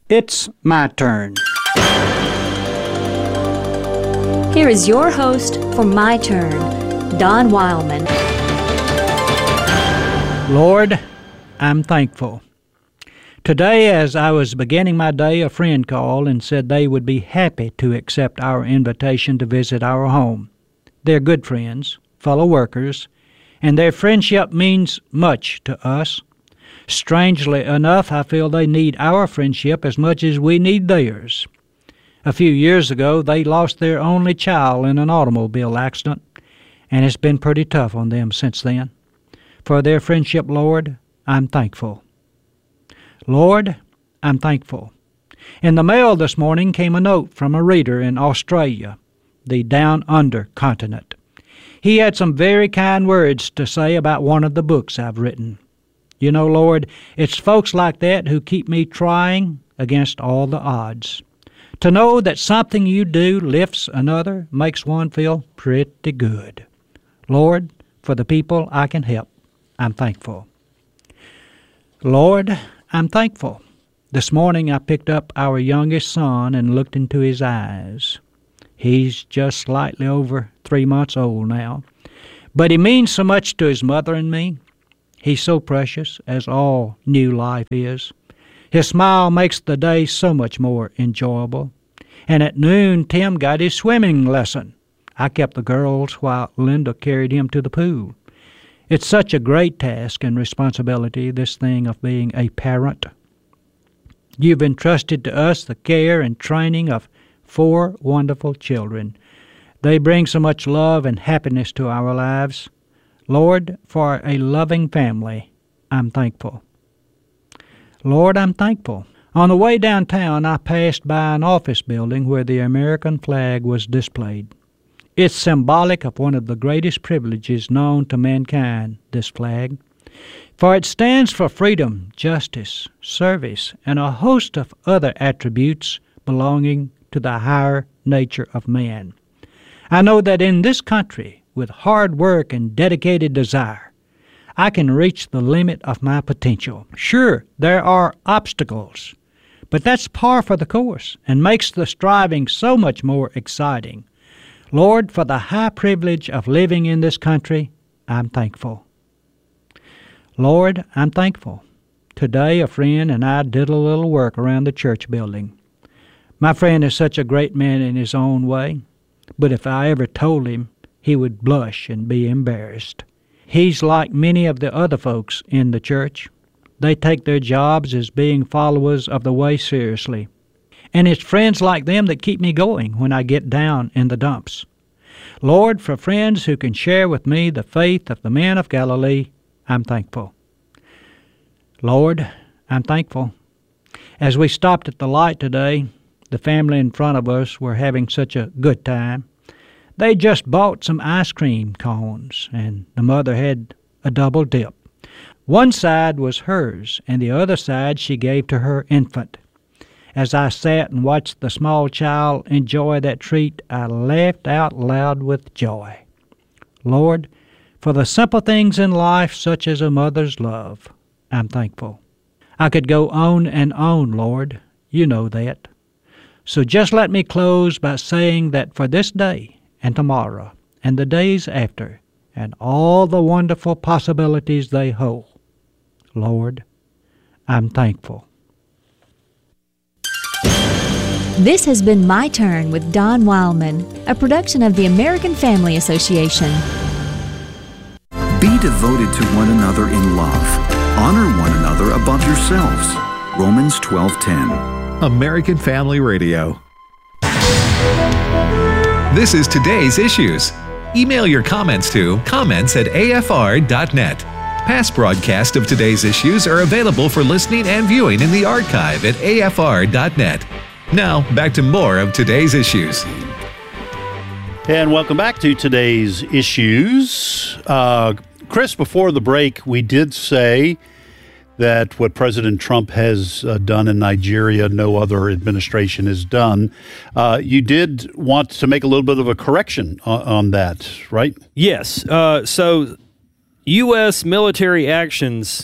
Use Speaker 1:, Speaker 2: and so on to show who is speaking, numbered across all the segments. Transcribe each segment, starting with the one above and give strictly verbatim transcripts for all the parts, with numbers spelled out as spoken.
Speaker 1: It's my turn.
Speaker 2: Here is your host for My Turn, Don Wildman.
Speaker 1: Lord, I'm thankful. Today, as I was beginning my day, a friend called and said they would be happy to accept our invitation to visit our home. They're good friends, fellow workers, and their friendship means much to us. Strangely enough, I feel they need our friendship as much as we need theirs. A few years ago, they lost their only child in an automobile accident, and it's been pretty tough on them since then. For their friendship, Lord, I'm thankful. Lord, I'm thankful. In the mail this morning came a note from a reader in Australia, the down-under continent. He had some very kind words to say about one of the books I've written. You know, Lord, it's folks like that who keep me trying against all the odds. To know that something you do lifts another makes one feel pretty good. Lord, for the people I can help, I'm thankful. Lord, I'm thankful. This morning I picked up our youngest son and looked into his eyes. He's just slightly over three months old now, but he means so much to his mother and me. He's so precious, as all new life is. His smile makes the day so much more enjoyable. And at noon, Tim got his swimming lesson. I kept the girls while Linda carried him to the pool. It's such a great task and responsibility, this thing of being a parent. You've entrusted to us the care and training of four wonderful children. They bring so much love and happiness to our lives. Lord, for a loving family, I'm thankful. Lord, I'm thankful. On the way downtown, I passed by an office building where the American flag was displayed. It's symbolic of one of the greatest privileges known to mankind, this flag, for it stands for freedom, justice, service, and a host of other attributes belonging to the higher nature of man. I know that in this country, with hard work and dedicated desire, I can reach the limit of my potential. Sure, there are obstacles, but that's par for the course and makes the striving so much more exciting. Lord, for the high privilege of living in this country, I'm thankful. Lord, I'm thankful. Today, a friend and I did a little work around the church building. My friend is such a great man in his own way, but if I ever told him, he would blush and be embarrassed. He's like many of the other folks in the church. They take their jobs as being followers of the way seriously. And it's friends like them that keep me going when I get down in the dumps. Lord, for friends who can share with me the faith of the men of Galilee, I'm thankful. Lord, I'm thankful. As we stopped at the light today, the family in front of us were having such a good time. They just bought some ice cream cones, and the mother had a double dip. One side was hers, and the other side she gave to her infant. As I sat and watched the small child enjoy that treat, I laughed out loud with joy. Lord, for the simple things in life, such as a mother's love, I'm thankful. I could go on and on, Lord. You know that. So just let me close by saying that for this day, and tomorrow, and the days after, and all the wonderful possibilities they hold, Lord, I'm thankful.
Speaker 2: This has been My Turn with Don Wildman, a production of the American Family Association.
Speaker 3: Be devoted to one another in love. Honor one another above yourselves. Romans twelve ten.
Speaker 4: American Family Radio. This is today's issues. Email your comments to comments at a f r dot net. Past broadcasts of today's issues are available for listening and viewing in the archive at a f r dot net. Now, back to more of today's issues.
Speaker 5: And welcome back to today's issues. Uh, Chris, before the break, we did say that what President Trump has uh, done in Nigeria, no other administration has done. Uh, you did want to make a little bit of a correction on, on that, right?
Speaker 6: Yes. Uh, so U S military actions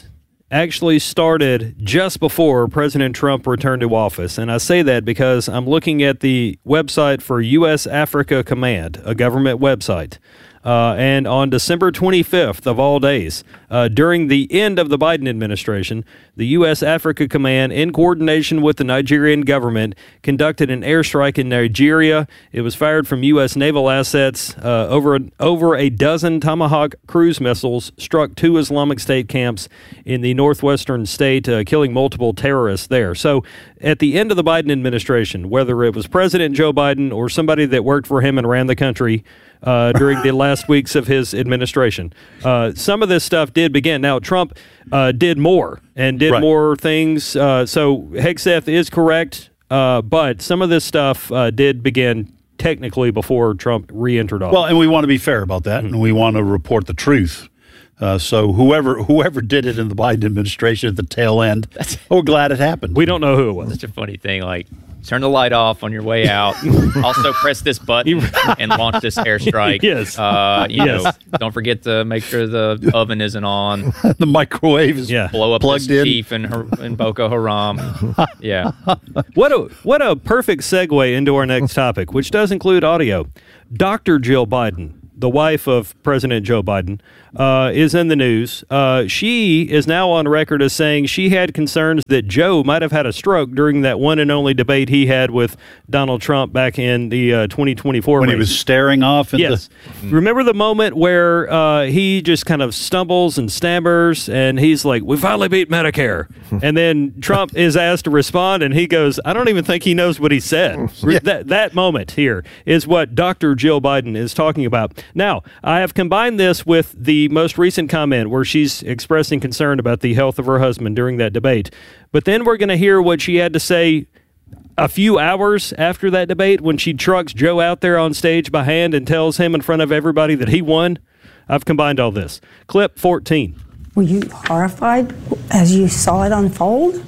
Speaker 6: actually started just before President Trump returned to office. And I say that because I'm looking at the website for U S Africa Command, a government website. Uh, and on December twenty-fifth of all days, uh, during the end of the Biden administration, the U S Africa Command, in coordination with the Nigerian government, conducted an airstrike in Nigeria. It was fired from U S naval assets. Uh, over, over a dozen Tomahawk cruise missiles struck two Islamic State camps in the northwestern state, uh, killing multiple terrorists there. So at the end of the Biden administration, whether it was President Joe Biden or somebody that worked for him and ran the country, Uh, during the last weeks of his administration. Uh, some of this stuff did begin. Now, Trump uh, did more and did
Speaker 5: Right.
Speaker 6: more things. Uh, so Hegseth is correct, uh, but some of this stuff uh, did begin technically before Trump re-entered office.
Speaker 5: Well, and we want to be fair about that, and we want to report the truth. Uh, so whoever whoever did it in the Biden administration at the tail end, we're glad it happened.
Speaker 6: We don't know who it was.
Speaker 7: Such a funny thing. Like, turn the light off on your way out. Also, press this button and launch this airstrike.
Speaker 6: Yes.
Speaker 7: Uh, you
Speaker 6: Yes.
Speaker 7: know, don't forget to make sure the oven isn't on.
Speaker 5: The microwave is
Speaker 6: Yeah.
Speaker 7: Blow up
Speaker 5: plugged
Speaker 7: this
Speaker 5: in.
Speaker 7: chief in, Har- in Boko Haram. Yeah.
Speaker 6: What a what a perfect segue into our next topic, which does include audio. Doctor Jill Biden, the wife of President Joe Biden, uh, is in the news. Uh, she is now on record as saying she had concerns that Joe might have had a stroke during that one and only debate he had with Donald Trump back in the uh, twenty twenty-four
Speaker 5: when
Speaker 6: race.
Speaker 5: he was staring off. Into,
Speaker 6: Yes. Remember the moment where uh, he just kind of stumbles and stammers and he's like, we finally beat Medicare. And then Trump is asked to respond and he goes, I don't even think he knows what he said.
Speaker 5: Yeah.
Speaker 6: That, that moment here is what Doctor Jill Biden is talking about. Now, I have combined this with the most recent comment where she's expressing concern about the health of her husband during that debate. But then we're going to hear what she had to say a few hours after that debate when she trucks Joe out there on stage by hand and tells him in front of everybody that he won. I've combined all this. Clip fourteen.
Speaker 8: Were you horrified as you saw it unfold?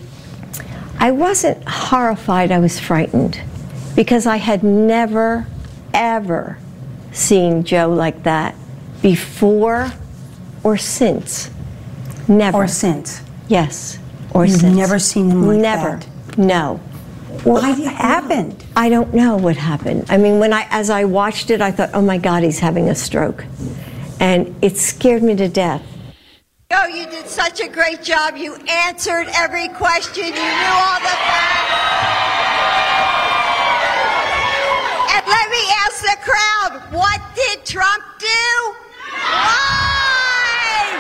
Speaker 9: I wasn't horrified, I was frightened because I had never, ever seen Joe like that before or since. Never.
Speaker 8: Or since?
Speaker 9: Yes, or
Speaker 8: You've
Speaker 9: since.
Speaker 8: never seen him like
Speaker 9: never.
Speaker 8: that?
Speaker 9: No.
Speaker 8: What happened?
Speaker 9: I don't know what happened. I mean, when I, as I watched it, I thought, oh my God, he's having a stroke. And it scared me to death.
Speaker 10: Oh, you did such a great job. You answered every question. You knew all the facts. And let me ask the crowd, what did Trump do? Why?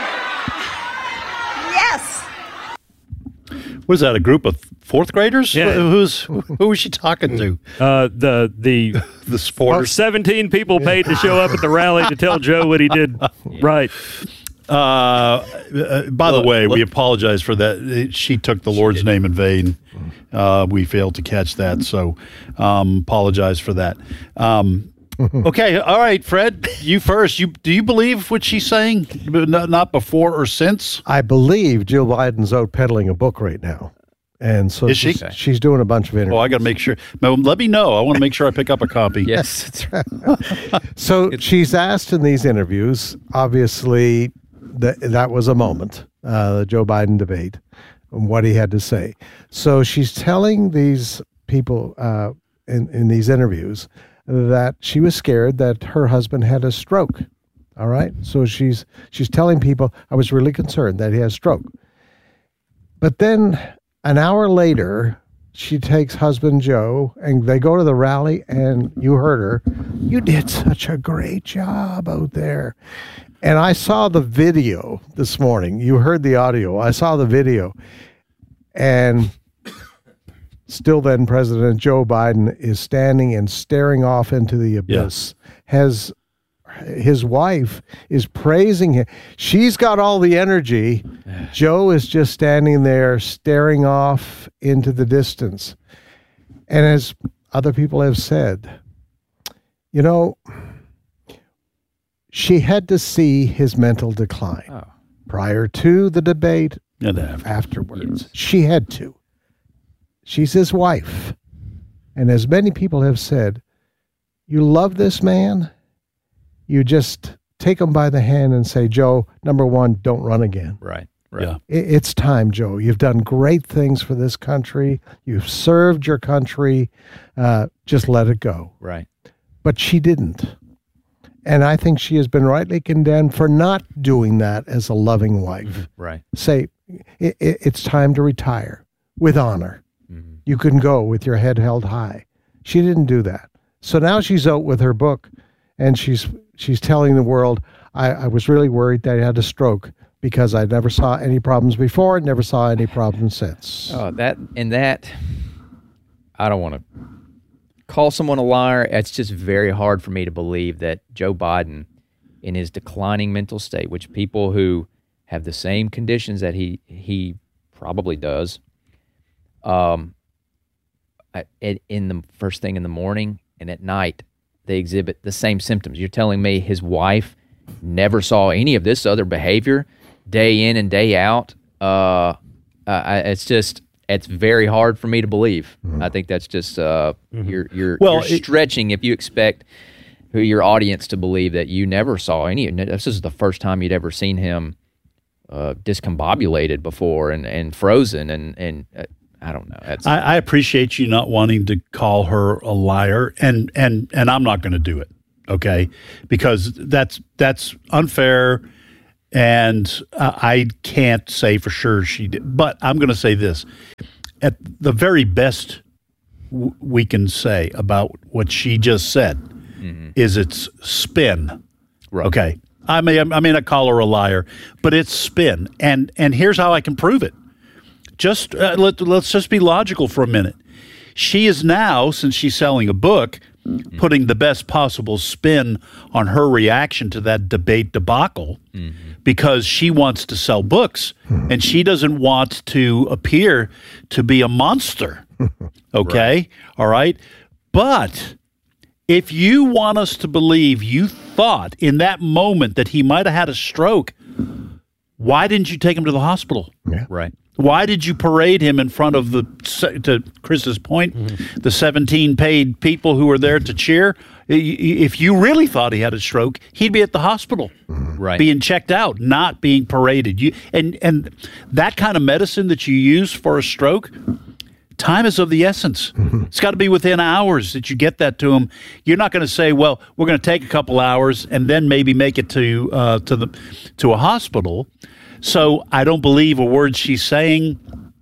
Speaker 10: Yes.
Speaker 5: Was that a group of fourth graders?
Speaker 6: Yeah.
Speaker 5: Who's who was she talking to?
Speaker 6: Uh, the the
Speaker 5: the sporters.
Speaker 6: seventeen people paid to show up at the rally to tell Joe what he did right.
Speaker 5: Uh, uh, by
Speaker 7: Look,
Speaker 5: the way,
Speaker 7: look.
Speaker 5: we apologize for that. She took the Lord's name in vain. Uh, we failed to catch that, so um, apologize for that. Um, okay, all right, Fred, you first. You do you believe what she's saying? Not, not before or since?
Speaker 11: I believe Jill Biden's out peddling a book right now. And so
Speaker 5: Is she?
Speaker 11: she's, she's doing a bunch of interviews.
Speaker 5: Oh, I got to make sure. No, let me know. I want to make sure I pick up a copy.
Speaker 7: Yes, that's right.
Speaker 11: So she's asked in these interviews, obviously, that that was a moment, uh, the Joe Biden debate, and what he had to say. So she's telling these people uh, in, in these interviews that she was scared that her husband had a stroke. All right? So she's she's telling people, I was really concerned that he had a stroke. But then an hour later, she takes husband Joe and they go to the rally, and you heard her. You did such a great job out there. And I saw the video this morning. You heard the audio. I saw the video. And still then, President Joe Biden is standing and staring off into the abyss. Yeah. Has his wife is praising him. She's got all the energy. Joe is just standing there staring off into the distance. And as other people have said, you know, she had to see his mental decline oh. prior to the debate and afterwards. Yes. She had to. She's his wife. And as many people have said, you love this man, you just take him by the hand and say, Joe, number one, don't run again.
Speaker 7: Right.
Speaker 5: Right. Yeah.
Speaker 11: It's time, Joe. You've done great things for this country. You've served your country. Uh, just let it go.
Speaker 7: Right.
Speaker 11: But she didn't. And I think she has been rightly condemned for not doing that as a loving wife.
Speaker 7: Right.
Speaker 11: Say, it, it, it's time to retire with honor.
Speaker 7: Mm-hmm.
Speaker 11: You can go with your head held high. She didn't do that. So now she's out with her book, and she's she's telling the world, I, I was really worried that I had a stroke because I never saw any problems before and never saw any problems since.
Speaker 7: Oh, that and that, I don't want to call someone a liar. It's just very hard for me to believe that Joe Biden, in his declining mental state, which people who have the same conditions that he he probably does, um, in the first thing in the morning and at night, they exhibit the same symptoms. You're telling me his wife never saw any of this other behavior day in and day out? Uh, uh, it's just, it's very hard for me to believe. Mm-hmm. I think that's just, uh, mm-hmm. you're, you're, well, you're it, stretching if you expect who your audience to believe that you never saw any. This is the first time you'd ever seen him uh, discombobulated before and, and frozen and, and uh, I don't know. That's,
Speaker 5: I, I appreciate you not wanting to call her a liar, and and and I'm not going to do it, okay? Because that's that's unfair, and uh, I can't say for sure she did. But I'm going to say this: at the very best w- we can say about what she just said mm-hmm. is it's spin, right. Okay? I may I may not call her a liar, but it's spin, and and here's how I can prove it. Just uh, let, let's just be logical for a minute. She is now, since she's selling a book, mm-hmm. putting the best possible spin on her reaction to that debate debacle mm-hmm. because she wants to sell books mm-hmm. and she doesn't want to appear to be a monster. Okay? Right. All right? But if you want us to believe you thought in that moment that he might have had a stroke, why didn't you take him to the hospital?
Speaker 11: Yeah.
Speaker 7: Right.
Speaker 5: Why did you parade him in front of the, to Chris's point, mm-hmm. the seventeen paid people who were there to cheer? If you really thought he had a stroke, he'd be at the hospital,
Speaker 7: right,
Speaker 5: being checked out, not being paraded. You and and that kind of medicine that you use for a stroke, time is of the essence. Mm-hmm. It's got to be within hours that you get that to him. You're not going to say, "Well, we're going to take a couple hours and then maybe make it to uh, to the to a hospital." So I don't believe a word she's saying.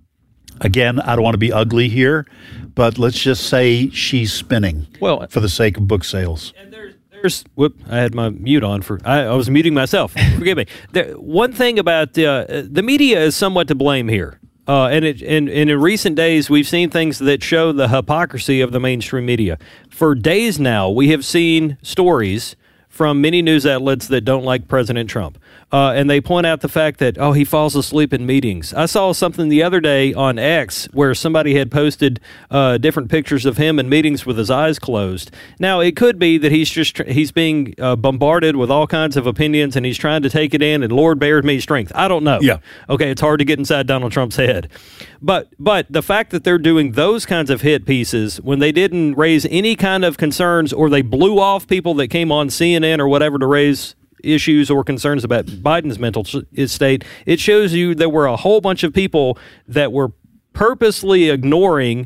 Speaker 5: Again, I don't want to be ugly here, but let's just say she's spinning. Well, for the sake of book sales.
Speaker 6: And there's, there's whoop, I had my mute on for. I, I was muting myself. Forgive me. There, one thing about uh, the media is somewhat to blame here. Uh, and, it, and, and in recent days, we've seen things that show the hypocrisy of the mainstream media. For days now, we have seen stories from many news outlets that don't like President Trump. Uh, and they point out the fact that, oh, he falls asleep in meetings. I saw something the other day on X where somebody had posted uh, different pictures of him in meetings with his eyes closed. Now, it could be that he's just tr- he's being uh, bombarded with all kinds of opinions and he's trying to take it in, and Lord bears me strength. I don't know.
Speaker 5: Yeah.
Speaker 6: Okay, it's hard to get inside Donald Trump's head. But but the fact that they're doing those kinds of hit pieces when they didn't raise any kind of concerns, or they blew off people that came on C N N or whatever to raise issues or concerns about Biden's mental state, it shows you there were a whole bunch of people that were purposely ignoring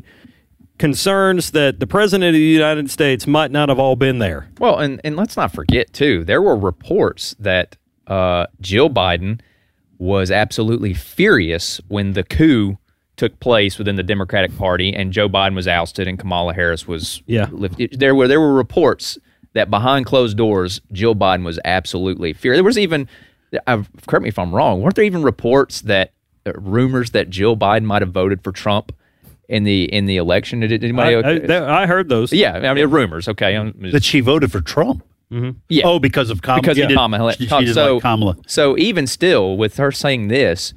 Speaker 6: concerns that the President of the United States might not have all been there.
Speaker 7: Well, and, and let's not forget, too, there were reports that uh, Jill Biden was absolutely furious when the coup took place within the Democratic Party and Joe Biden was ousted and Kamala Harris was
Speaker 6: yeah.
Speaker 7: lifted. There were, there were reports that behind closed doors, Jill Biden was absolutely furious. There was even, I've, correct me if I'm wrong, weren't there even reports that, uh, rumors that Jill Biden might have voted for Trump in the in the election? Did anybody?
Speaker 6: I, I, I heard those.
Speaker 7: Yeah, I mean, rumors, okay. I'm,
Speaker 5: that she voted for Trump?
Speaker 6: Mm-hmm.
Speaker 7: Yeah.
Speaker 5: Oh, because of Kamala?
Speaker 7: Because
Speaker 5: yeah.
Speaker 7: of Kamala.
Speaker 5: She, she
Speaker 7: so,
Speaker 5: like Kamala.
Speaker 7: So even still, with her saying this,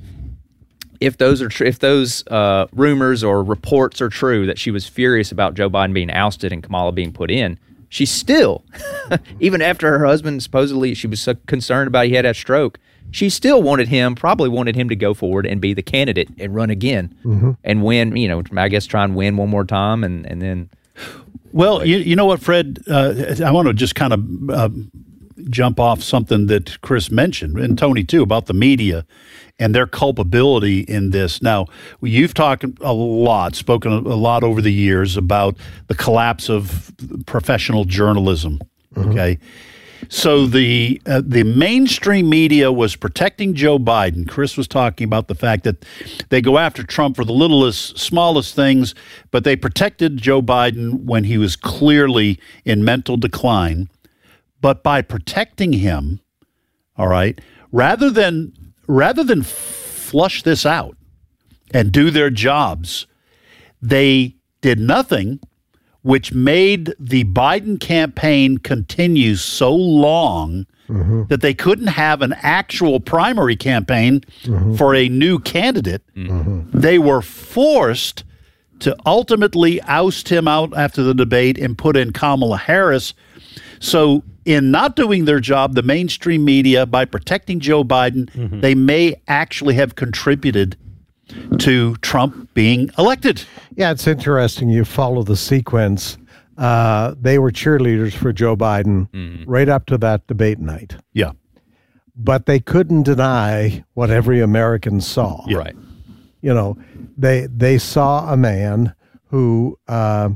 Speaker 7: if those are tr- if those uh, rumors or reports are true that she was furious about Joe Biden being ousted and Kamala being put in, she still, even after her husband supposedly, she was so concerned about he had a stroke, she still wanted him, probably wanted him to go forward and be the candidate and run again mm-hmm. and win, you know, I guess try and win one more time and, and then.
Speaker 5: Well, you, you know what, Fred, uh, I want to just kind of uh, jump off something that Chris mentioned, and Tony too, about the media and their culpability in this. Now, you've talked a lot, spoken a lot over the years about the collapse of professional journalism. Mm-hmm. Okay. So the uh, the mainstream media was protecting Joe Biden. Chris was talking about the fact that they go after Trump for the littlest, smallest things, but they protected Joe Biden when he was clearly in mental decline. But by protecting him, all right, rather than rather than flush this out and do their jobs, they did nothing, which made the Biden campaign continue so long mm-hmm. that they couldn't have an actual primary campaign mm-hmm. for a new candidate. Mm-hmm. They were forced to ultimately oust him out after the debate and put in Kamala Harris. So in not doing their job, the mainstream media, by protecting Joe Biden, mm-hmm. they may actually have contributed to Trump being elected.
Speaker 11: Yeah, it's interesting. You follow the sequence. Uh, they were cheerleaders for Joe Biden mm-hmm. right up to that debate night.
Speaker 5: Yeah.
Speaker 11: But they couldn't deny what every American saw.
Speaker 5: Yeah. Right.
Speaker 11: You know, they they saw a man who uh,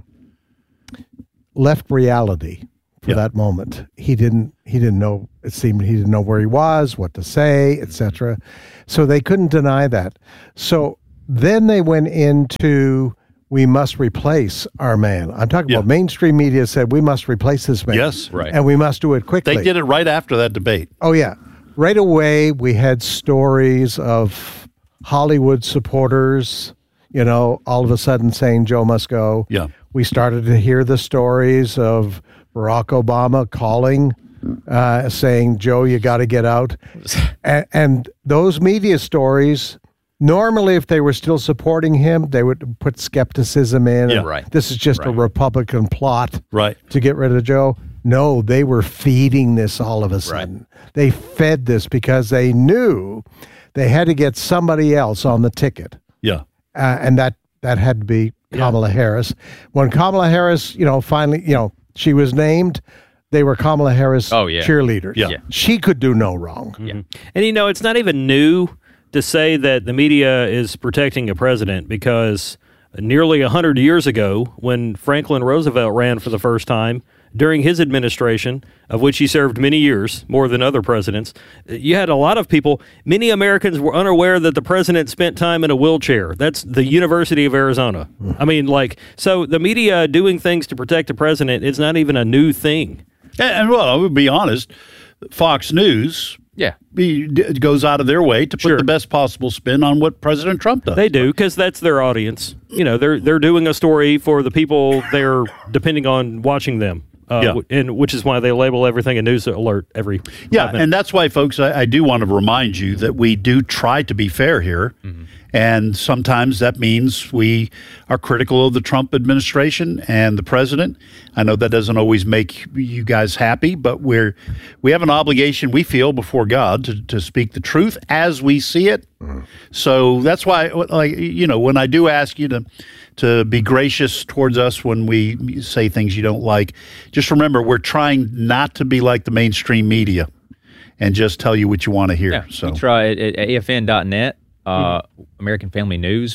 Speaker 11: left reality for yeah. that moment. He didn't he didn't know, it seemed he didn't know where he was, what to say, et cetera. So they couldn't deny that. So then they went into, we must replace our man. I'm talking yeah. about mainstream media said, we must replace this man.
Speaker 5: Yes, right.
Speaker 11: And we must do it quickly.
Speaker 5: They did it right after that debate.
Speaker 11: Oh, yeah. Right away, we had stories of Hollywood supporters, you know, all of a sudden saying Joe must go.
Speaker 5: Yeah.
Speaker 11: We started to hear the stories of Barack Obama calling, uh, saying, Joe, you got to get out. and, and those media stories, normally if they were still supporting him, they would put skepticism in.
Speaker 5: Yeah,
Speaker 11: and
Speaker 5: right.
Speaker 11: This is just
Speaker 5: right.
Speaker 11: a Republican plot
Speaker 5: right.
Speaker 11: to get rid of Joe. No, they were feeding this all of a sudden. Right. They fed this because they knew they had to get somebody else on the ticket.
Speaker 5: Yeah.
Speaker 11: Uh, and that, that had to be Kamala yeah. Harris. When Kamala Harris, you know, finally, you know, she was named, they were Kamala Harris
Speaker 7: oh, yeah.
Speaker 11: cheerleaders.
Speaker 5: Yeah. yeah.
Speaker 11: She could do no wrong.
Speaker 6: Mm-hmm. Yeah. And, you know, it's not even new to say that the media is protecting a president, because nearly one hundred years ago, when Franklin Roosevelt ran for the first time, during his administration, of which he served many years, more than other presidents, you had a lot of people, many Americans were unaware that the president spent time in a wheelchair. That's the University of Arizona. I mean, like, so the media doing things to protect the president is not even a new thing.
Speaker 5: And, and well, I would be honest, Fox News
Speaker 7: yeah.
Speaker 5: be, d- goes out of their way to put
Speaker 6: sure.
Speaker 5: the best possible spin on what President Trump does.
Speaker 6: They do, because that's their audience. You know, they're they're doing a story for the people they're depending on watching them. Uh, yeah. w- and which is why they label everything a news alert every
Speaker 5: yeah, and that's why, folks, I, I do want to remind you that we do try to be fair here, mm-hmm. and sometimes that means we are critical of the Trump administration and the president. I know that doesn't always make you guys happy, but we're we have an obligation, we feel, before God to, to speak the truth as we see it. Mm-hmm. So that's why, like, you know, when I do ask you to to be gracious towards us when we say things you don't like, just remember we're trying not to be like the mainstream media and just tell you what you want to hear.
Speaker 7: Yeah,
Speaker 5: so
Speaker 7: we try it at A F N dot net, uh, mm-hmm. American Family News.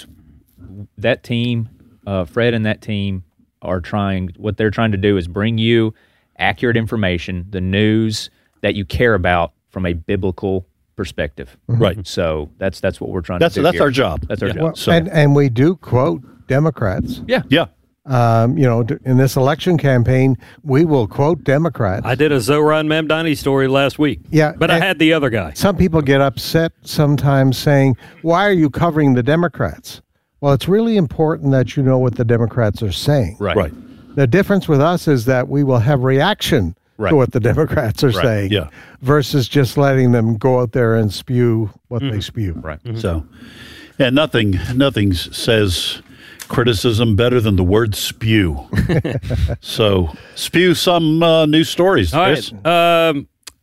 Speaker 7: That team, uh, Fred and that team are trying, what they're trying to do is bring you accurate information, the news that you care about from a biblical perspective.
Speaker 5: Mm-hmm. Right.
Speaker 7: So that's that's what we're trying
Speaker 5: that's,
Speaker 7: to do
Speaker 5: That's
Speaker 7: here.
Speaker 5: our job.
Speaker 7: That's our
Speaker 5: yeah.
Speaker 7: job.
Speaker 11: Well,
Speaker 5: so.
Speaker 11: and, and we do quote Democrats.
Speaker 7: Yeah.
Speaker 5: Yeah.
Speaker 11: Um, you know, in this election campaign, we will quote Democrats.
Speaker 6: I did a Zoran Mamdani story last week.
Speaker 11: Yeah.
Speaker 6: But I had the other guy.
Speaker 11: Some people get upset sometimes saying, why are you covering the Democrats? Well, it's really important that you know what the Democrats are saying.
Speaker 5: Right. Right.
Speaker 11: The difference with us is that we will have reaction right. to what the Democrats are
Speaker 5: right.
Speaker 11: saying
Speaker 5: yeah.
Speaker 11: versus just letting them go out there and spew what mm-hmm. they spew.
Speaker 5: Right. Mm-hmm. So, yeah, nothing, nothing says criticism better than the word spew. So spew some uh, news stories.
Speaker 6: All
Speaker 5: Chris.
Speaker 6: right. Um,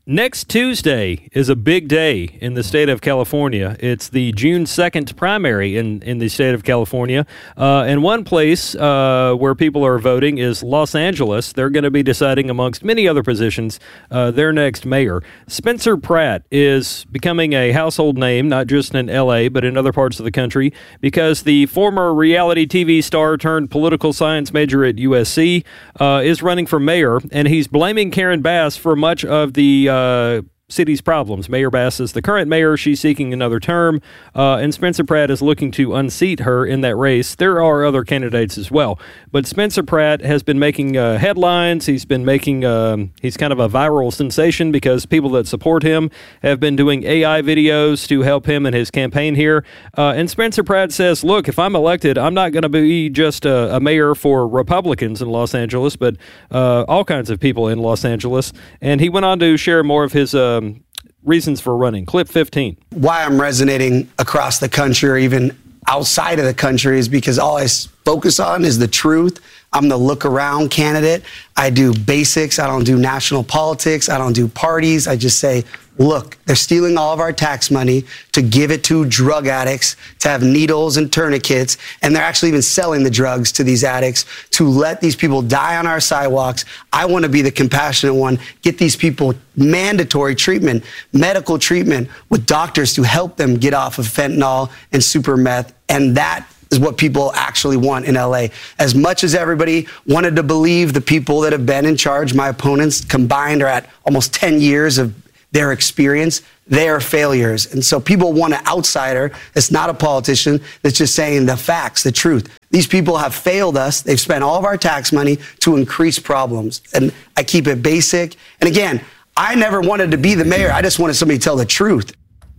Speaker 6: Next Tuesday is a big day in the state of California. It's the June second primary in, in the state of California. Uh, and one place uh, where people are voting is Los Angeles. They're going to be deciding, amongst many other positions, uh, their next mayor. Spencer Pratt is becoming a household name, not just in L A, but in other parts of the country, because the former reality T V star turned political science major at U S C uh, is running for mayor, and he's blaming Karen Bass for much of the Uh, city's problems. Mayor Bass is the current mayor. She's seeking another term, uh, and Spencer Pratt is looking to unseat her in that race. There are other candidates as well, but Spencer Pratt has been making uh, headlines. He's been making, um, he's kind of a viral sensation because people that support him have been doing A I videos to help him in his campaign here. Uh, and Spencer Pratt says, look, if I'm elected, I'm not going to be just a, a mayor for Republicans in Los Angeles, but uh, all kinds of people in Los Angeles. And he went on to share more of his um, reasons for running. Clip fifteen.
Speaker 12: Why I'm resonating across the country or even outside of the country is because all I focus on is the truth. I'm the look around candidate. I do basics. I don't do national politics. I don't do parties. I just say, look, they're stealing all of our tax money to give it to drug addicts, to have needles and tourniquets, and they're actually even selling the drugs to these addicts to let these people die on our sidewalks. I want to be the compassionate one, get these people mandatory treatment, medical treatment with doctors to help them get off of fentanyl and super meth, and that is what people actually want in L A. As much as everybody wanted to believe the people that have been in charge, my opponents combined are at almost ten years of their experience, they are failures. And so people want an outsider that's not a politician, that's just saying the facts, the truth. These people have failed us. They've spent all of our tax money to increase problems. And I keep it basic. And again, I never wanted to be the mayor. I just wanted somebody to tell the truth.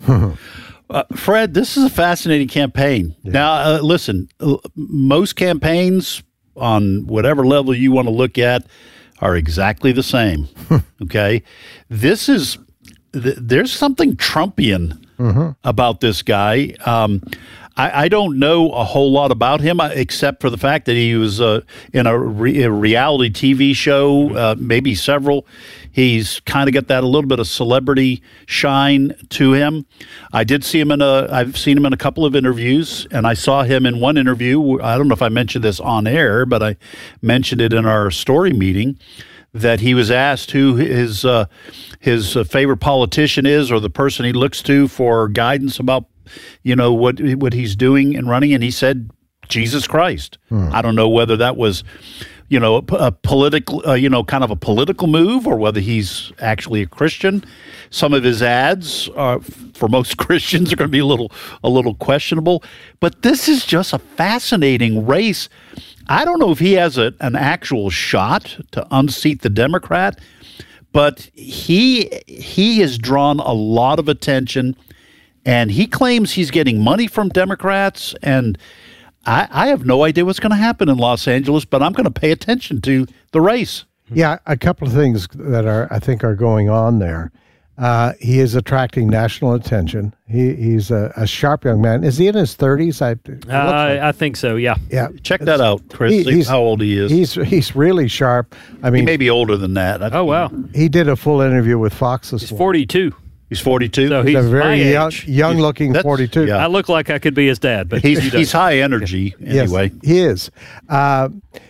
Speaker 5: Uh, Fred, this is a fascinating campaign. Yeah. Now, uh, listen, uh, most campaigns on whatever level you want to look at are exactly the same. Okay? This is, th- there's something Trumpian mm-hmm. about this guy. Um, I, I don't know a whole lot about him uh, except for the fact that he was uh, in a, re- a reality T V show, uh, maybe several. He's kind of got that a little bit of celebrity shine to him. I did see him in a, I've seen him in a couple of interviews, and I saw him in one interview. I don't know if I mentioned this on air, but I mentioned it in our story meeting, that he was asked who his uh, his favorite politician is, or the person he looks to for guidance about, you know, what what he's doing and running, and he said Jesus Christ. Hmm. I don't know whether that was, you know, a, a political, uh, you know, kind of a political move, or whether he's actually a Christian. Some of his ads, uh, for most Christians, are going to be a little, a little questionable. But this is just a fascinating race. I don't know if he has a, an actual shot to unseat the Democrat, but he he has drawn a lot of attention, and he claims he's getting money from Democrats, and I, I have no idea what's going to happen in Los Angeles, but I'm going to pay attention to the race.
Speaker 11: Yeah, a couple of things that are I think are going on there. Uh, he is attracting national attention. He he's a, a sharp young man. Is he in his thirties? I
Speaker 6: uh, like. I think so. Yeah.
Speaker 11: Yeah.
Speaker 5: Check that out, Chris. He, how old he is.
Speaker 11: He's he's really sharp. I mean,
Speaker 5: he may be older than that. I
Speaker 6: oh wow.
Speaker 11: He did a full interview with Fox this
Speaker 6: He's
Speaker 11: morning.
Speaker 6: forty-two.
Speaker 5: He's forty-two.
Speaker 6: So he's
Speaker 11: a very
Speaker 6: my
Speaker 11: young,
Speaker 6: age.
Speaker 11: young looking
Speaker 5: That's,
Speaker 11: forty-two.
Speaker 6: Yeah. I look like I could be his dad, but
Speaker 5: he's
Speaker 6: he
Speaker 5: he's high energy anyway.
Speaker 11: Yes, he is. Uh,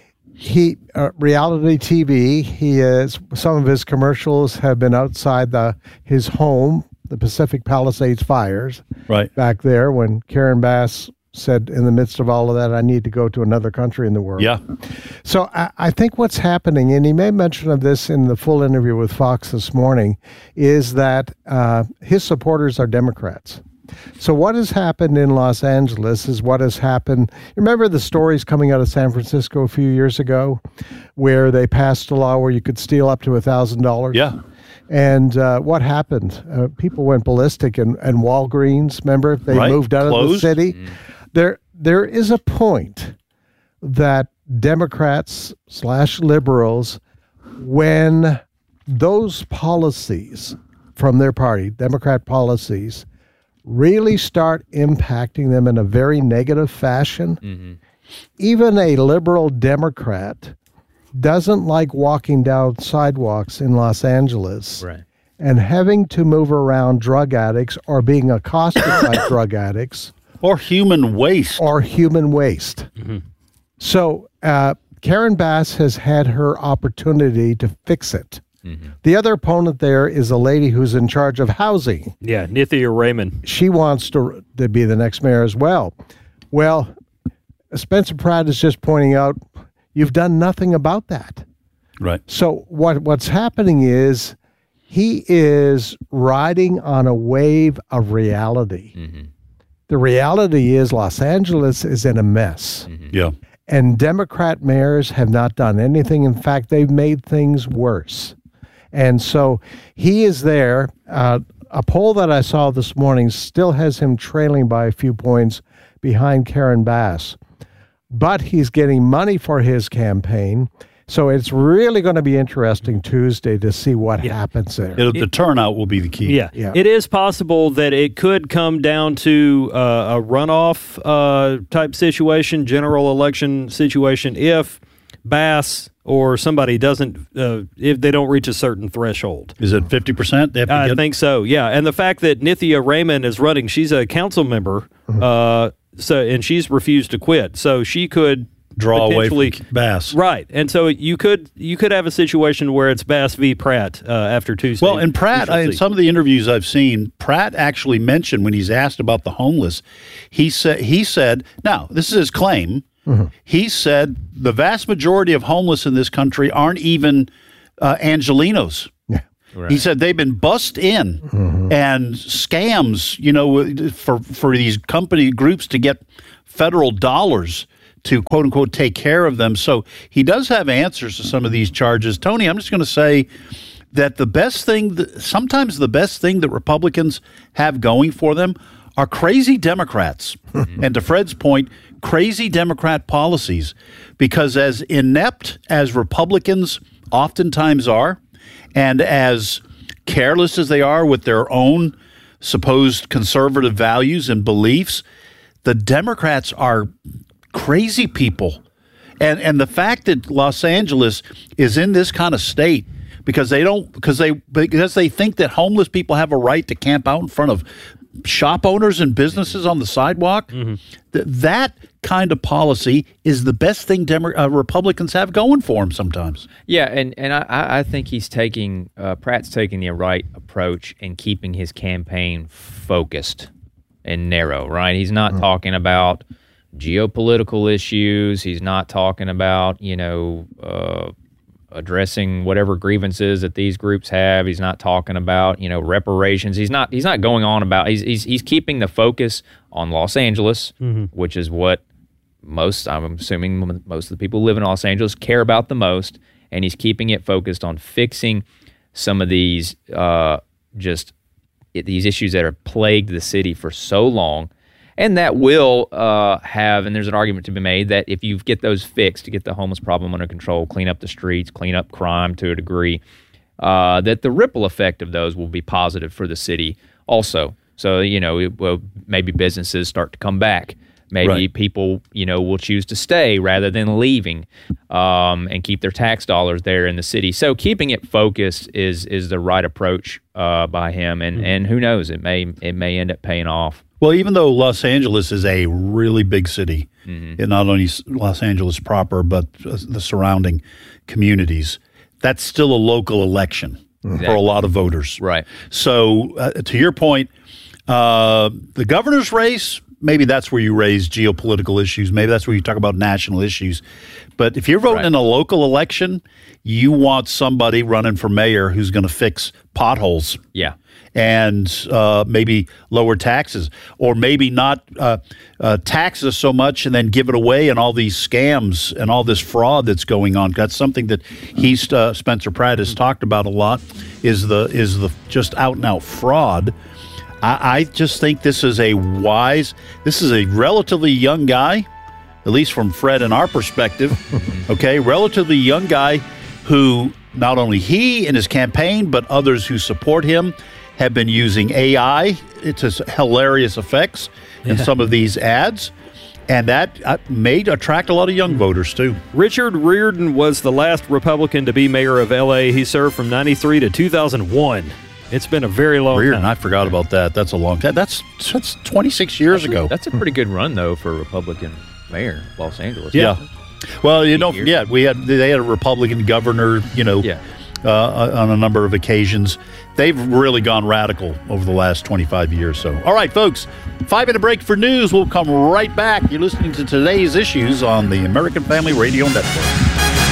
Speaker 11: he uh, reality T V. He is. Some of his commercials have been outside the his home, the Pacific Palisades fires,
Speaker 5: right
Speaker 11: back there when Karen Bass said, in the midst of all of that, I need to go to another country in the world.
Speaker 5: Yeah.
Speaker 11: So I, I think what's happening, and he made mention of this in the full interview with Fox this morning, is that uh, his supporters are Democrats. So what has happened in Los Angeles is what has happened. Remember the stories coming out of San Francisco a few years ago where they passed a law where you could steal up to one thousand dollars?
Speaker 5: Yeah.
Speaker 11: And uh, what happened? Uh, people went ballistic, and, and Walgreens, remember, they
Speaker 5: right.
Speaker 11: moved out
Speaker 5: Closed.
Speaker 11: of the city. Mm. There, there is a point that Democrats slash liberals, when those policies from their party, Democrat policies, really start impacting them in a very negative fashion, mm-hmm. even a liberal Democrat doesn't like walking down sidewalks in Los Angeles
Speaker 7: right.
Speaker 11: and having to move around drug addicts or being accosted by drug addicts.
Speaker 5: Or human waste.
Speaker 11: Or human waste.
Speaker 6: Mm-hmm.
Speaker 11: So uh, Karen Bass has had her opportunity to fix it. Mm-hmm. The other opponent there is a lady who's in charge of housing.
Speaker 6: Yeah, Nithya Raman.
Speaker 11: She wants to, to be the next mayor as well. Well, Spencer Pratt is just pointing out, you've done nothing about that.
Speaker 5: Right.
Speaker 11: So what what's happening is he is riding on a wave of reality. Mm-hmm. The reality is Los Angeles is in a mess.
Speaker 5: Mm-hmm. Yeah.
Speaker 11: And Democrat mayors have not done anything. In fact, they've made things worse. And so he is there. Uh, a poll that I saw this morning still has him trailing by a few points behind Karen Bass. But he's getting money for his campaign. So it's really going to be interesting Tuesday to see what yeah. happens there.
Speaker 5: It, the turnout will be the key.
Speaker 6: Yeah.
Speaker 11: yeah.
Speaker 6: It is possible that it could come down to uh, a runoff uh, type situation, general election situation, if Bass or somebody doesn't, uh, if they don't reach a certain threshold.
Speaker 5: Is it fifty percent?
Speaker 6: I get? think so, yeah. And the fact that Nithya Raman is running, she's a council member, mm-hmm. uh, so and she's refused to quit. So she could
Speaker 5: draw away from Bass.
Speaker 6: Right. And so you could you could have a situation where it's Bass v. Pratt uh, after Tuesday.
Speaker 5: Well, and Pratt, I, in some of the interviews I've seen, Pratt actually mentioned when he's asked about the homeless, he said, he said, now, this is his claim, mm-hmm. he said the vast majority of homeless in this country aren't even uh, Angelenos.
Speaker 11: Yeah.
Speaker 6: Right.
Speaker 5: He said they've been bussed in mm-hmm. and scams, you know, for, for these company groups to get federal dollars to quote unquote take care of them. So he does have answers to some of these charges. Tony, I'm just going to say that the best thing, that, sometimes the best thing that Republicans have going for them are crazy Democrats. And to Fred's point, crazy Democrat policies. Because as inept as Republicans oftentimes are, and as careless as they are with their own supposed conservative values and beliefs, the Democrats are crazy people. And and the fact that Los Angeles is in this kind of state because they don't because they because they think that homeless people have a right to camp out in front of shop owners and businesses on the sidewalk, mm-hmm. th- that kind of policy is the best thing Demo- uh, Republicans have going for them sometimes.
Speaker 7: Yeah, and, and I, I think he's taking, uh, Pratt's taking the right approach in keeping his campaign focused and narrow, right? He's not mm-hmm. talking about geopolitical issues. He's not talking about, you know, uh, addressing whatever grievances that these groups have. He's not talking about, you know, reparations. He's not. He's not going on about. He's he's, he's keeping the focus on Los Angeles, mm-hmm. which is what most. I'm assuming most of the people who live in Los Angeles care about the most, and he's keeping it focused on fixing some of these uh, just these issues that have plagued the city for so long. And that will uh, have, and there's an argument to be made that if you get those fixed, to get the homeless problem under control, clean up the streets, clean up crime to a degree, uh, that the ripple effect of those will be positive for the city also. So, you know, it, well, maybe businesses start to come back. Maybe right. people, you know, will choose to stay rather than leaving um, and keep their tax dollars there in the city. So keeping it focused is is the right approach uh, by him. And, mm-hmm. and who knows, it may it may end up paying off.
Speaker 5: Well, even though Los Angeles is a really big city, mm-hmm. in not only Los Angeles proper, but the surrounding communities, that's still a local election exactly. for a lot of voters.
Speaker 7: Right.
Speaker 5: So uh, to your point, uh, the governor's race, maybe that's where you raise geopolitical issues. Maybe that's where you talk about national issues. But if you're voting right. in a local election, you want somebody running for mayor who's going to fix potholes.
Speaker 7: Yeah.
Speaker 5: And uh, maybe lower taxes, or maybe not uh, uh, tax us so much and then give it away and all these scams and all this fraud that's going on. That's something that he's uh, Spencer Pratt has talked about a lot. Is the is the just out and out fraud. I, I just think this is a wise. This is a relatively young guy, at least from Fred and our perspective. Okay, relatively young guy who not only he and his campaign, but others who support him have been using A I. It's hilarious effects in yeah. some of these ads, and that uh, may attract a lot of young voters, too.
Speaker 6: Richard Riordan was the last Republican to be mayor of L A. He served from ninety-three to two thousand one. It's been a very long
Speaker 5: Reardon,
Speaker 6: time.
Speaker 5: I forgot about that. That's a long time. That's that's twenty-six years
Speaker 7: that's
Speaker 5: ago.
Speaker 7: A, that's a pretty good run, though, for a Republican mayor of Los Angeles.
Speaker 5: Yeah. Well, you know,
Speaker 7: years.
Speaker 5: yeah, we had they had a Republican governor, you know,
Speaker 7: Yeah.
Speaker 5: uh, on a number of occasions. They've really gone radical over the last twenty-five years. So, all right, folks, five-minute break for news. We'll come right back. You're listening to Today's Issues on the American Family Radio Network.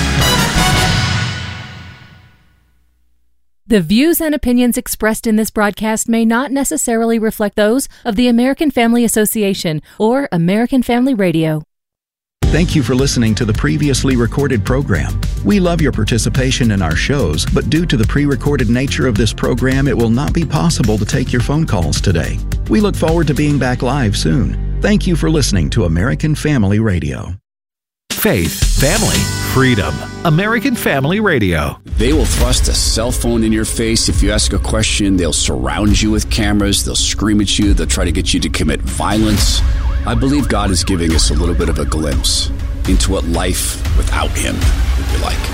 Speaker 13: The views and opinions expressed in this broadcast may not necessarily reflect those of the American Family Association or American Family Radio.
Speaker 3: Thank you for listening to the previously recorded program. We love your participation in our shows, but due to the pre-recorded nature of this program, it will not be possible to take your phone calls today. We look forward to being back live soon. Thank you for listening to American Family Radio.
Speaker 4: Faith, family, freedom. American Family Radio.
Speaker 14: They will thrust a cell phone in your face if you ask a question. They'll surround you with cameras. They'll scream at you. They'll try to get you to commit violence. I believe God is giving us a little bit of a glimpse into what life without Him would be like.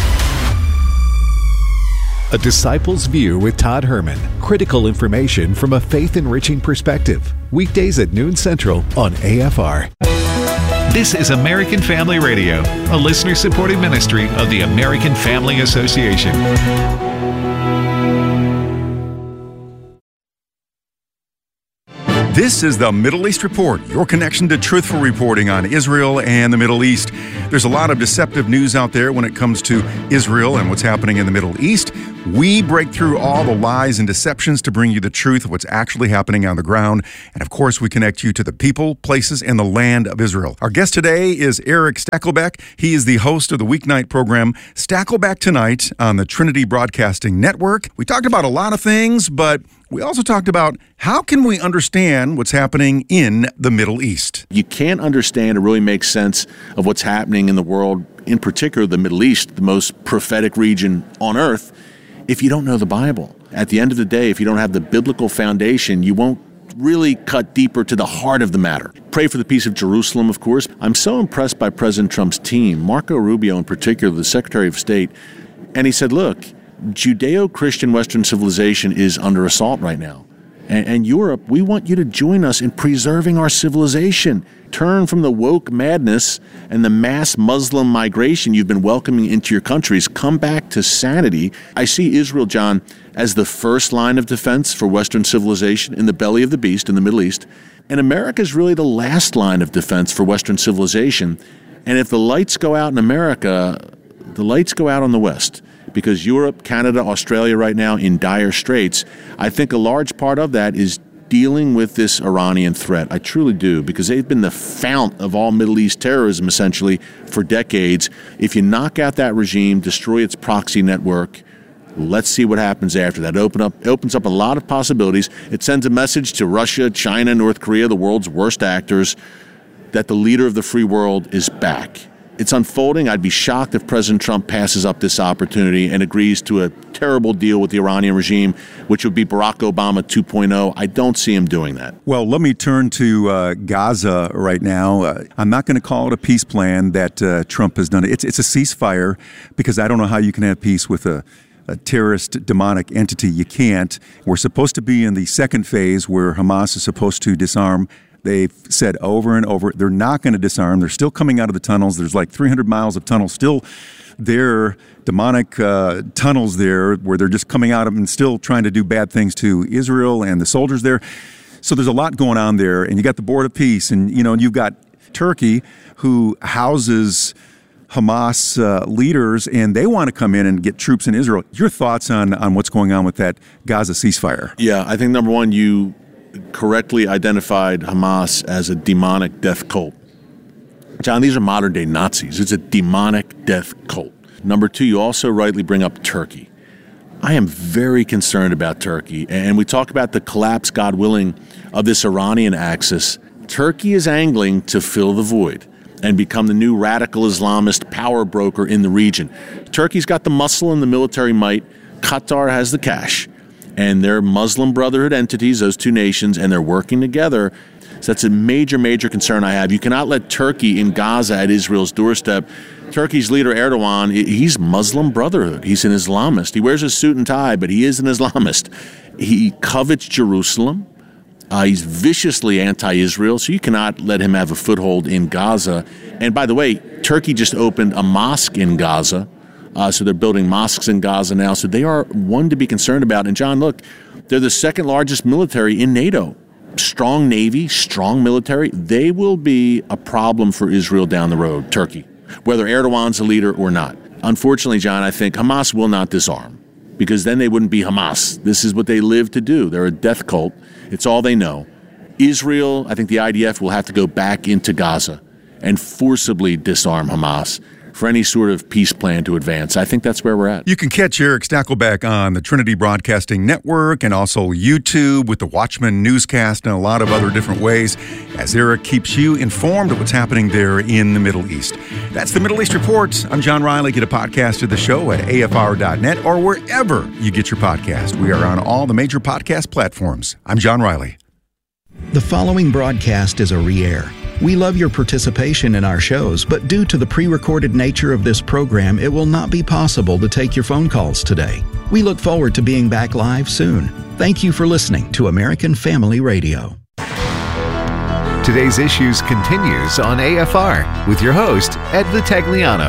Speaker 4: A Disciple's View with Todd Herman. Critical information from a faith-enriching perspective. Weekdays at noon Central on A F R. This is American Family Radio, a listener-supported ministry of the American Family Association.
Speaker 15: This is the Middle East Report, your connection to truthful reporting on Israel and the Middle East. There's a lot of deceptive news out there when it comes to Israel and what's happening in the Middle East. We break through all the lies and deceptions to bring you the truth of what's actually happening on the ground. And of course, we connect you to the people, places, and the land of Israel. Our guest today is Eric Stakelbeck. He is the host of the weeknight program Stakelbeck Tonight on the Trinity Broadcasting Network. We talked about a lot of things, but we also talked about how can we understand what's happening in the Middle East.
Speaker 16: You can't understand or really make sense of what's happening in the world, in particular the Middle East, the most prophetic region on earth, if you don't know the Bible. At the end of the day, if you don't have the biblical foundation, you won't really cut deeper to the heart of the matter. Pray for the peace of Jerusalem, of course. I'm so impressed by President Trump's team, Marco Rubio in particular, the Secretary of State, and he said, look, Judeo-Christian Western civilization is under assault right now. And, and Europe, we want you to join us in preserving our civilization. Turn from the woke madness and the mass Muslim migration you've been welcoming into your countries. Come back to sanity. I see Israel, John, as the first line of defense for Western civilization in the belly of the beast in the Middle East. And America is really the last line of defense for Western civilization. And if the lights go out in America, the lights go out on the West. Because Europe, Canada, Australia right now in dire straits, I think a large part of that is dealing with this Iranian threat. I truly do, because they've been the fount of all Middle East terrorism, essentially, for decades. If you knock out that regime, destroy its proxy network, let's see what happens after that. Open up, opens up a lot of possibilities. It sends a message to Russia, China, North Korea, the world's worst actors, that the leader of the free world is back. It's unfolding. I'd be shocked if President Trump passes up this opportunity and agrees to a terrible deal with the Iranian regime, which would be Barack Obama two point oh. I don't see him doing that.
Speaker 15: Well, let me turn to uh, Gaza right now. Uh, I'm not going to call it a peace plan that uh, Trump has done. It's, it's a ceasefire, because I don't know how you can have peace with a a terrorist demonic entity. You can't. We're supposed to be in the second phase where Hamas is supposed to disarm. They've said over and over, they're not going to disarm. They're still coming out of the tunnels. There's like three hundred miles of tunnels still there, demonic uh, tunnels there, where they're just coming out of them and still trying to do bad things to Israel and the soldiers there. So there's a lot going on there. And you got the Board of Peace, and you know, and you've got Turkey, who houses Hamas uh, leaders, and they want to come in and get troops in Israel. Your thoughts on, on what's going on with that Gaza ceasefire?
Speaker 16: Yeah, I think number one, you correctly identified Hamas as a demonic death cult. John, these are modern-day Nazis. It's a demonic death cult. Number two, you also rightly bring up Turkey. I am very concerned about Turkey, and we talk about the collapse, God willing, of this Iranian axis. Turkey is angling to fill the void and become the new radical Islamist power broker in the region. Turkey's got the muscle and the military might. Qatar has the cash. And they're Muslim Brotherhood entities, those two nations, and they're working together. So that's a major, major concern I have. You cannot let Turkey in Gaza at Israel's doorstep. Turkey's leader, Erdogan, he's Muslim Brotherhood. He's an Islamist. He wears a suit and tie, but he is an Islamist. He covets Jerusalem. Uh, he's viciously anti-Israel, so you cannot let him have a foothold in Gaza. And by the way, Turkey just opened a mosque in Gaza. Uh, so they're building mosques in Gaza now. So they are one to be concerned about. And John, look, they're the second largest military in NATO. Strong navy, strong military. They will be a problem for Israel down the road, Turkey, whether Erdogan's a leader or not. Unfortunately, John, I think Hamas will not disarm, because then they wouldn't be Hamas. This is what they live to do. They're a death cult. It's all they know. Israel, I think the I D F will have to go back into Gaza and forcibly disarm Hamas for any sort of peace plan to advance. I think that's where we're at.
Speaker 15: You can catch Eric Stakelbeck on the Trinity Broadcasting Network and also YouTube with the Watchman newscast and a lot of other different ways as Eric keeps you informed of what's happening there in the Middle East. That's the Middle East Report. I'm John Riley. Get a podcast of the show at A F R dot net or wherever you get your podcast. We are on all the major podcast platforms. I'm John Riley.
Speaker 3: The following broadcast is a re-air. We love your participation in our shows, but due to the pre-recorded nature of this program, it will not be possible to take your phone calls today. We look forward to being back live soon. Thank you for listening to American Family Radio.
Speaker 4: Today's Issues continues on A F R with your host, Ed Vitagliano.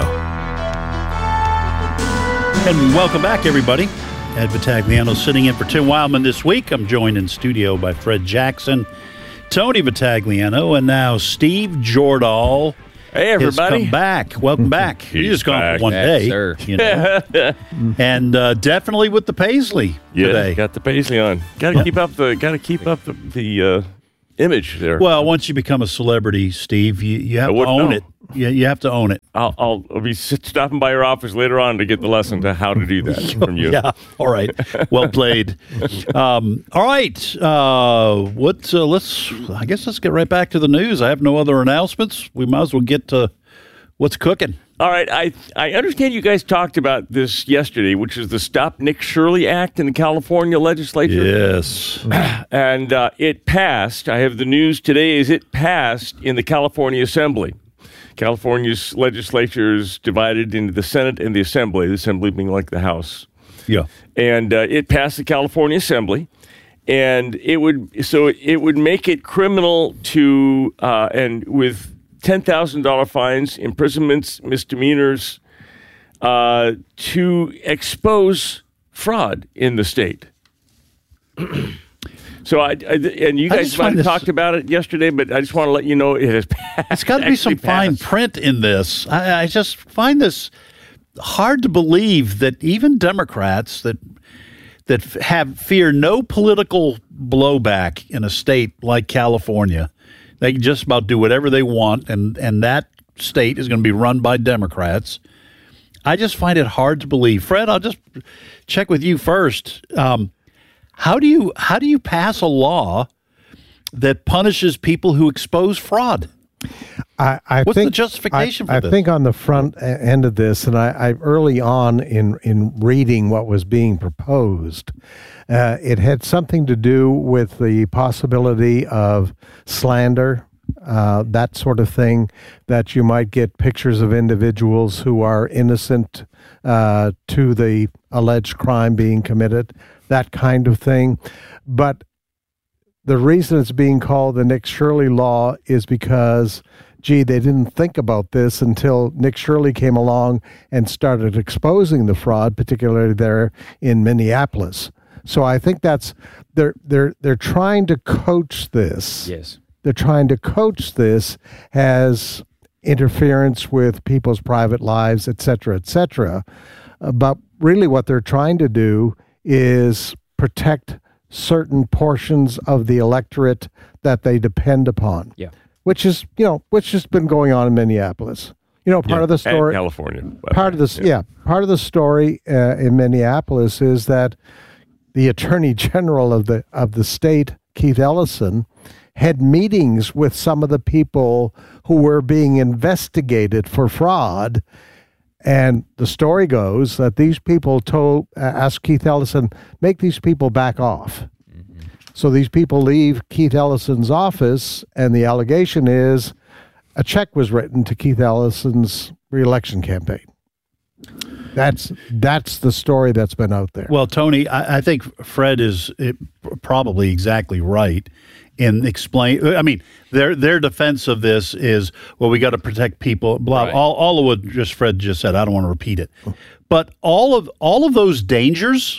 Speaker 5: And welcome back, everybody. Ed Vitagliano sitting in for Tim Wildman this week. I'm joined in studio by Fred Jackson, Tony Vitagliano, and now Steve Jordahl.
Speaker 17: Hey, everybody.
Speaker 5: Has come back. Welcome back.
Speaker 17: He's
Speaker 5: you just gone
Speaker 17: back.
Speaker 5: for one
Speaker 17: Back,
Speaker 5: day.
Speaker 17: sir.
Speaker 5: You know. And uh, definitely with the Paisley
Speaker 17: yeah,
Speaker 5: today.
Speaker 17: Got the Paisley on. Got to keep up the got to keep up the, the uh, image there.
Speaker 5: Well, once you become a celebrity, Steve, you, you have to own
Speaker 17: know.
Speaker 5: it. You, you have to own it.
Speaker 17: I'll, I'll, I'll be sit, stopping by your office later on to get the lesson to how to do that from you.
Speaker 5: Yeah. All right. Well played. um, all right. Uh, what? Uh, let's. I guess let's get right back to the news. I have no other announcements. We might as well get to what's cooking.
Speaker 17: All right. I I understand you guys talked about this yesterday, which is the Stop Nick Shirley Act in the California legislature.
Speaker 5: Yes.
Speaker 17: And uh, it passed. I have the news today is it passed in the California Assembly. California's legislature is divided into the Senate and the Assembly, the Assembly being like the House.
Speaker 5: Yeah.
Speaker 17: And uh, it passed the California Assembly. And it would so it would make it criminal to, uh, and with ten thousand dollars fines, imprisonments, misdemeanors, uh, to expose fraud in the state. So I, I and you guys might have talked about it yesterday, but I just want to let you know it has passed.
Speaker 5: It's got to be some fine print in this. I, I just find this hard to believe that even Democrats that that have fear no political blowback in a state like California, they can just about do whatever they want, and and that state is going to be run by Democrats. I just find it hard to believe. Fred, I'll just check with you first. Um, How do you how do you pass a law that punishes people who expose fraud?
Speaker 11: I, I
Speaker 5: What's
Speaker 11: think,
Speaker 5: the justification
Speaker 11: I,
Speaker 5: for
Speaker 11: I
Speaker 5: this?
Speaker 11: I think on the front end of this, and I, I early on in in reading what was being proposed, uh, it had something to do with the possibility of slander, uh, that sort of thing, that you might get pictures of individuals who are innocent uh, to the alleged crime being committed, that kind of thing. But the reason it's being called the Nick Shirley law is because, gee, they didn't think about this until Nick Shirley came along and started exposing the fraud, particularly there in Minneapolis. So I think that's they're they're they're trying to coach this.
Speaker 7: Yes.
Speaker 11: They're trying to coach this as interference with people's private lives, et cetera, et cetera. Uh, but really what they're trying to do is protect certain portions of the electorate that they depend upon.
Speaker 7: Yeah.
Speaker 11: Which is, you know, which has been going on in Minneapolis. You know, part
Speaker 17: yeah,
Speaker 11: of the story.
Speaker 17: And California.
Speaker 11: Part of this, yeah. yeah. Part of the story uh, in Minneapolis is that the Attorney General of the of the state, Keith Ellison, had meetings with some of the people who were being investigated for fraud. And the story goes that these people told, uh, asked Keith Ellison, make these people back off. Mm-hmm. So these people leave Keith Ellison's office, and the allegation is a check was written to Keith Ellison's reelection campaign. That's that's the story that's been out there.
Speaker 5: Well, Tony, I, I think Fred is it, probably exactly right in explain. I mean, their their defense of this is, well, we got to protect people. Blah. Right. All all of what just Fred just said. I don't want to repeat it, but all of all of those dangers,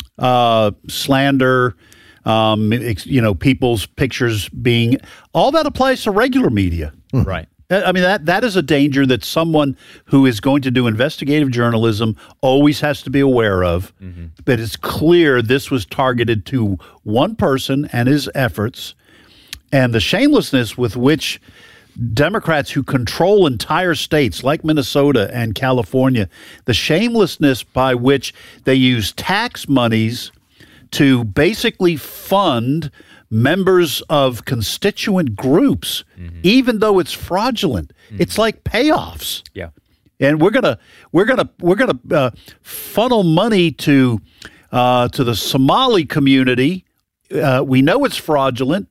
Speaker 5: uh, slander, um, you know, people's pictures being, all that applies to regular media.
Speaker 7: Right.
Speaker 5: I mean, that that is a danger that someone who is going to do investigative journalism always has to be aware of. Mm-hmm. But it's clear this was targeted to one person and his efforts, and the shamelessness with which Democrats who control entire states like Minnesota and California, the shamelessness by which they use tax monies to basically fund members of constituent groups, mm-hmm. even though it's fraudulent. Mm-hmm. It's like payoffs.
Speaker 7: Yeah.
Speaker 5: And we're gonna we're gonna we're gonna uh, funnel money to uh, to the Somali community. Uh, we know it's fraudulent,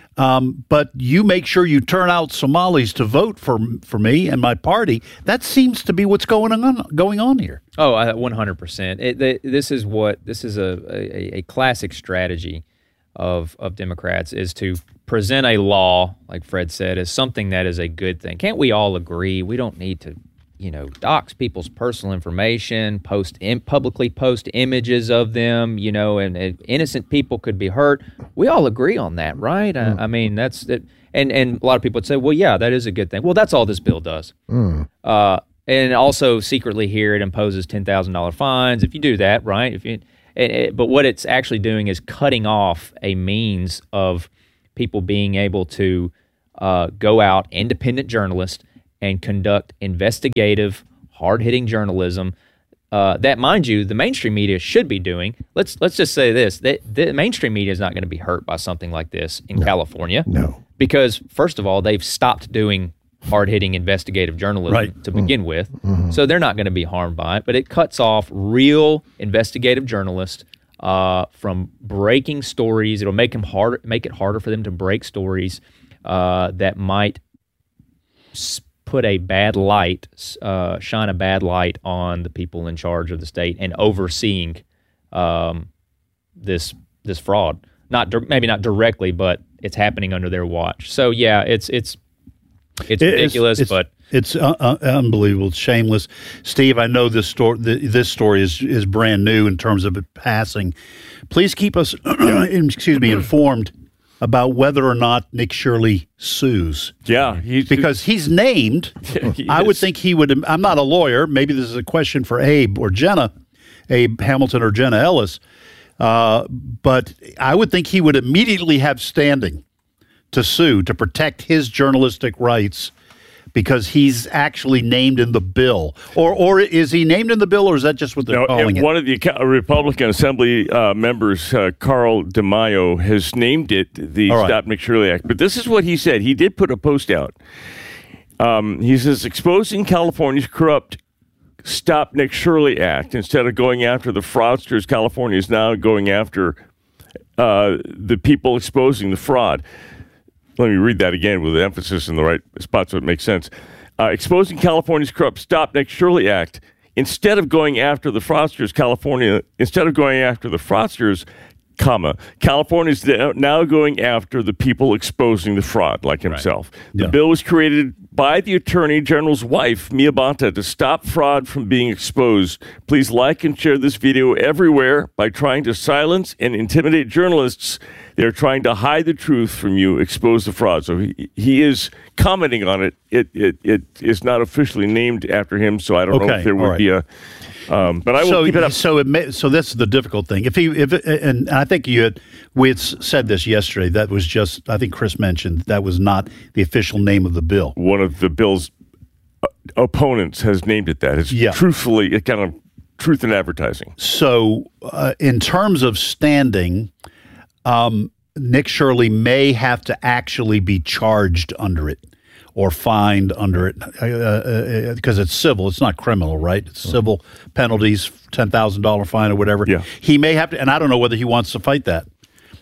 Speaker 5: um, but you make sure you turn out Somalis to vote for for me and my party. That seems to be what's going on going on here.
Speaker 7: Oh, one hundred percent. This is what this is a, a, a classic strategy of of Democrats, is to present a law, like Fred said, as something that is a good thing. Can't we all agree we don't need to, you know, dox people's personal information, post in, publicly post images of them, you know, and, and innocent people could be hurt. We all agree on that, right? Mm. I, I mean, that's it. And and a lot of people would say, well, yeah, that is a good thing. Well, that's all this bill does. Mm. Uh, and also secretly here it imposes ten thousand dollars fines if you do that, right? If you It, it, but what it's actually doing is cutting off a means of people being able to uh, go out, independent journalists, and conduct investigative, hard-hitting journalism uh, that, mind you, the mainstream media should be doing. Let's let's just say this: that the mainstream media is not going to be hurt by something like this in
Speaker 11: no.
Speaker 7: California.
Speaker 11: No,
Speaker 7: because first of all, they've stopped doing hard-hitting investigative journalism
Speaker 5: right.
Speaker 7: to begin
Speaker 11: mm.
Speaker 7: with.
Speaker 11: Mm-hmm.
Speaker 7: So they're not going to be harmed by it, but it cuts off real investigative journalists uh, from breaking stories. It'll make them harder, make it harder for them to break stories uh, that might put a bad light, uh, shine a bad light on the people in charge of the state and overseeing um, this this fraud. Not di- maybe not directly, but it's happening under their watch. So yeah, it's it's It's ridiculous,
Speaker 5: it's,
Speaker 7: but
Speaker 5: it's uh, uh, unbelievable. It's shameless. Steve, I know this story. This story is is brand new in terms of it passing. Please keep us, excuse me, informed about whether or not Nick Shirley sues.
Speaker 17: Yeah, he's,
Speaker 5: because he's named.
Speaker 17: he
Speaker 5: I would
Speaker 17: is.
Speaker 5: think he would. I'm not a lawyer. Maybe this is a question for Abe or Jenna, Abe Hamilton or Jenna Ellis. Uh, but I would think he would immediately have standing to sue, to protect his journalistic rights, because he's actually named in the bill. Or or is he named in the bill, or is that just what they're
Speaker 17: no,
Speaker 5: calling it?
Speaker 17: One of the Republican Assembly uh, members, uh, Carl DeMaio, has named it the
Speaker 5: right.
Speaker 17: Stop Nick Shirley Act. But this is what he said. He did put a post out. Um, he says, exposing California's corrupt Stop Nick Shirley Act, instead of going after the fraudsters, California is now going after uh, the people exposing the fraud. Let me read that again with the emphasis in the right spot so it makes sense. Uh, exposing California's corrupt Stop Nick Shirley Act. Instead of going after the fraudsters, California, instead of going after the fraudsters, comma, California is now going after the people exposing the fraud, like himself. Right. The
Speaker 5: yeah.
Speaker 17: bill was created by the Attorney General's wife, Mia Bonta, to stop fraud from being exposed. Please like and share this video everywhere by trying to silence and intimidate journalists. They're trying to hide the truth from you, expose the fraud. So he, he is commenting on it. It it it is not officially named after him, so I don't
Speaker 5: okay.
Speaker 17: know if there would
Speaker 5: right.
Speaker 17: be a. Um, but I will
Speaker 5: so,
Speaker 17: keep it up.
Speaker 5: So it may, so that's the difficult thing. If he if it, and I think you had we had said this yesterday. That was just I think Chris mentioned that was not the official name of the bill.
Speaker 17: One of the bill's opponents has named it that. It's
Speaker 5: yeah.
Speaker 17: truthfully it kind of truth in advertising.
Speaker 5: So uh, in terms of standing. Um, Nick Shirley may have to actually be charged under it or fined under it because uh, uh, it's civil. It's not criminal, right? It's mm-hmm. civil penalties, ten thousand dollars fine or whatever.
Speaker 17: Yeah.
Speaker 5: He may have to, and I don't know whether he wants to fight that.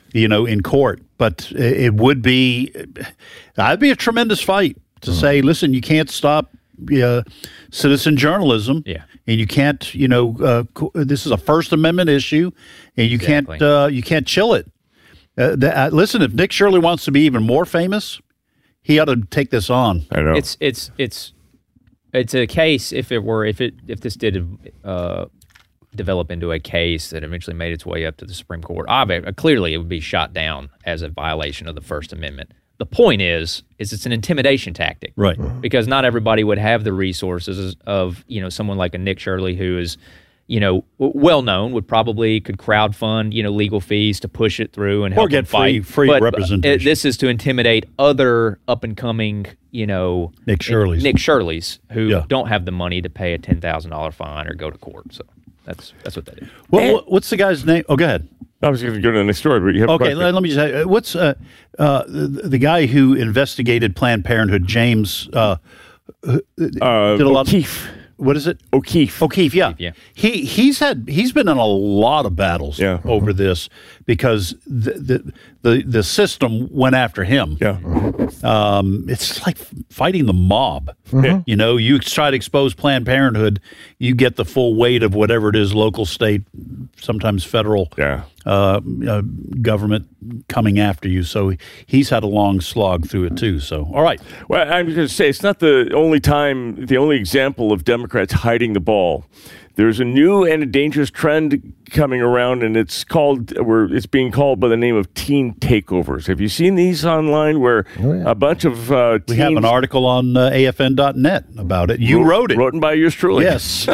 Speaker 5: you know, in court. But it would be, that'd be a tremendous fight to mm-hmm. say, listen, you can't stop uh, citizen journalism.
Speaker 7: Yeah.
Speaker 5: And you can't, you know, uh, co- this is a First Amendment issue, and you exactly. can't, uh, you can't chill it. Uh, the, uh, listen, if Nick Shirley wants to be even more famous, he ought to take this on.
Speaker 17: I know
Speaker 7: it's it's it's it's a case. If it were, if it if this did uh, develop into a case that eventually made its way up to the Supreme Court, obviously, clearly it would be shot down as a violation of the First Amendment. The point is, is it's an intimidation tactic,
Speaker 5: right?
Speaker 7: Because not everybody would have the resources of, you know, someone like a Nick Shirley who is, you know, well known, would probably could crowdfund, you know, legal fees to push it through and help
Speaker 5: or get
Speaker 7: fight.
Speaker 5: free free
Speaker 7: but,
Speaker 5: representation.
Speaker 7: Uh, this is to intimidate other up and coming, you know,
Speaker 5: Nick Shirleys,
Speaker 7: Nick Shirleys who
Speaker 5: yeah.
Speaker 7: don't have the money to pay a ten thousand dollar fine or go to court. So that's that's what that is.
Speaker 5: What, what, what's the guy's name? Oh, go ahead.
Speaker 17: I was going to go to the next story, but you have
Speaker 5: okay. Let, let me just say, what's uh, uh, the, the guy who investigated Planned Parenthood, James uh, uh, did a lot
Speaker 17: O'Keefe.
Speaker 5: Of, what is it?
Speaker 17: O'Keefe.
Speaker 5: O'Keefe, yeah.
Speaker 7: O'Keefe, yeah.
Speaker 5: He he's had he's been in a lot of battles
Speaker 17: yeah.
Speaker 5: over this because the, the the the system went after him.
Speaker 17: Yeah.
Speaker 5: Um, it's like fighting the mob.
Speaker 11: Mm-hmm.
Speaker 5: You know, you try to expose Planned Parenthood, you get the full weight of whatever it is, local, state, sometimes federal
Speaker 17: yeah.
Speaker 5: uh, uh, government coming after you. So he's had a long slog through it too. So, all right.
Speaker 17: Well, I'm going to say it's not the only time, the only example of Democrats hiding the ball. There's a new and a dangerous trend coming around, and it's called, where it's being called by the name of teen takeovers. Have you seen these online where oh, yeah. a bunch of uh, teens...
Speaker 5: We have an article on uh, A F N dot net about it. You wrote, wrote it.
Speaker 17: Written by yours truly.
Speaker 5: Yes.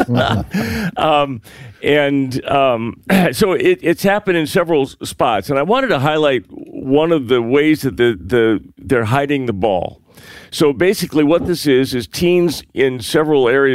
Speaker 17: um, and um, so it, it's happened in several spots, and I wanted to highlight one of the ways that the, the they're hiding the ball. So basically what this is, is teens in several areas